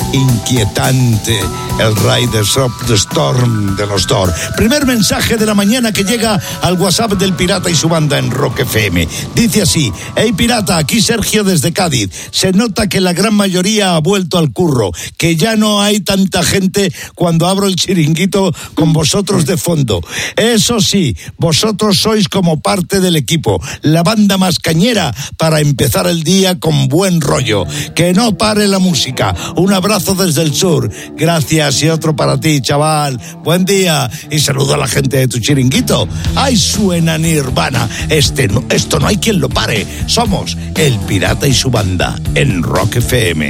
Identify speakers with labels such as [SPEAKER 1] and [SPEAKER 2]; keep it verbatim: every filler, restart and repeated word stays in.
[SPEAKER 1] inquietante, el Riders of the Storm de los Doors. Primer mensaje de la mañana que llega al WhatsApp del Pirata y su banda en Rock F M. Dice así: hey Pirata, aquí Sergio desde Cádiz. Se nota que la gran mayoría ha vuelto al curro, que ya no hay tanta gente cuando abro el chiringuito con vosotros de fondo. Eso sí, vosotros sois como parte del equipo, la banda más cañera para empezar el día con buen rollo. Que no pare la música. Un abrazo desde el sur. Gracias, y otro para ti, chaval. Buen día y saludo a la gente de tu chiringuito. ¡Ay, suena Nirvana! Este no, esto no hay quien lo pare. Somos el Pirata y su banda en Rock F M.